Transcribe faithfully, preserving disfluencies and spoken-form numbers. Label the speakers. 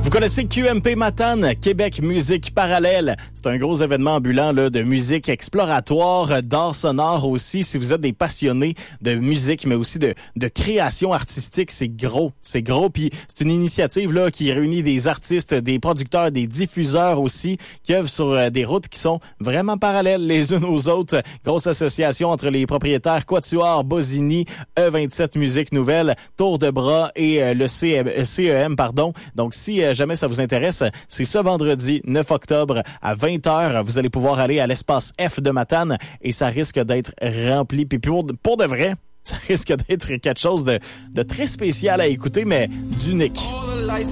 Speaker 1: Vous connaissez Q M P Matane, Québec Musique Parallèle. C'est un gros événement ambulant là, de musique exploratoire, d'art sonore aussi. Si vous êtes des passionnés de musique, mais aussi de, de création artistique, c'est gros, c'est gros. Puis c'est une initiative là qui réunit des artistes, des producteurs, des diffuseurs aussi, qui œuvrent sur euh, des routes qui sont vraiment parallèles les unes aux autres. Grosse association entre les propriétaires Quatuor, Bosini, E vingt-sept Musique Nouvelle, Tour de Bras et euh, le C M, euh, C E M, pardon. Donc si euh, jamais ça vous intéresse, c'est ce vendredi neuf octobre à vingt heures. Vous allez pouvoir aller à l'espace F de Matane et ça risque d'être rempli. Puis pour, pour de vrai, ça risque d'être quelque chose de, de très spécial à écouter, mais d'unique.